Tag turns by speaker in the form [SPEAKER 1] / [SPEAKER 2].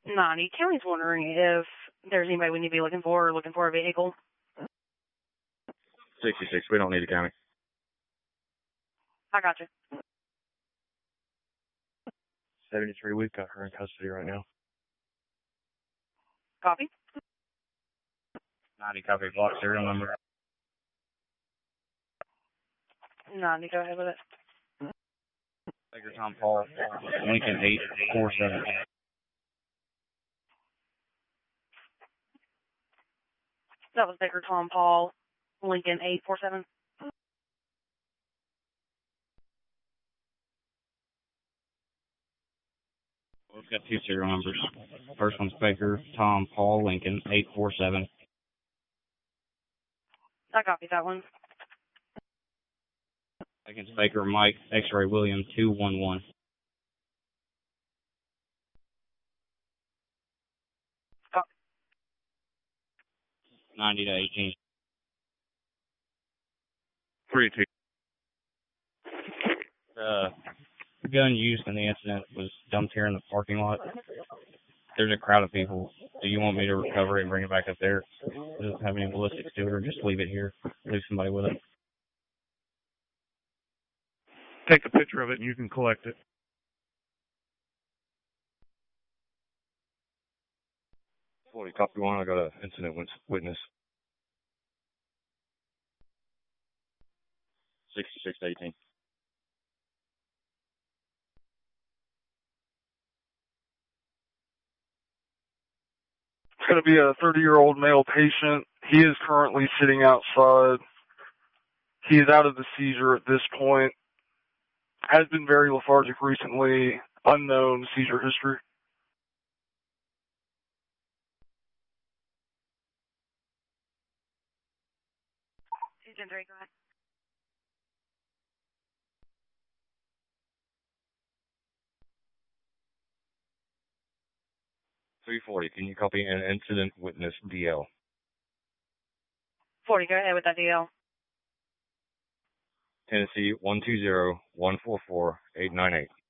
[SPEAKER 1] 90. County's wondering if there's anybody we need to be looking for or looking for a vehicle.
[SPEAKER 2] 66, we don't need a county.
[SPEAKER 1] I got you.
[SPEAKER 2] 73, we've got her in custody right now.
[SPEAKER 1] Copy.
[SPEAKER 2] 90, copy, block serial number.
[SPEAKER 1] 90, go ahead with it.
[SPEAKER 2] Baker Tom Paul, Lincoln 847.
[SPEAKER 1] That was Baker Tom Paul, Lincoln 847.
[SPEAKER 2] We've got two serial numbers. First one's Baker Tom Paul, Lincoln 847.
[SPEAKER 1] I copy that one.
[SPEAKER 2] Second's Baker Mike, X-Ray William 211.
[SPEAKER 1] Copy.
[SPEAKER 2] 90 to 18.
[SPEAKER 3] 3-2.
[SPEAKER 2] The gun used in the incident was dumped here in the parking lot. There's a crowd of people. Do you want me to recover it and bring it back up there? Does it have any ballistics to it, or just leave it here? Leave somebody with it?
[SPEAKER 3] Take a picture of it and you can collect it.
[SPEAKER 2] 40, copy 1. I got an incident witness. 66 to 18.
[SPEAKER 4] It's going to be a 30-year-old male patient. He is currently sitting outside. He is out of the seizure at this point. Has been very lethargic recently. Unknown seizure history.
[SPEAKER 1] Agent 3, go ahead.
[SPEAKER 2] .340, can you copy an incident witness DL?
[SPEAKER 1] 40, go ahead with that DL.
[SPEAKER 2] Tennessee 120-144-898.